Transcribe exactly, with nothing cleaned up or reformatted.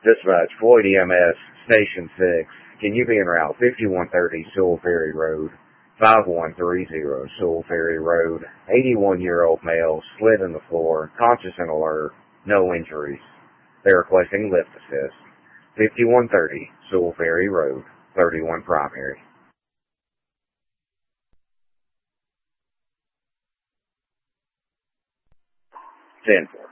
Dispatch, Floyd E M S, Station six. Can you be en route fifty-one thirty Sewell Ferry Road, five one three zero Sewell Ferry Road, eighty-one-year-old male, slid in the floor, conscious and alert, no injuries. They're requesting lift assist. fifty-one thirty Sewell Ferry Road, thirty-one primary. ten four.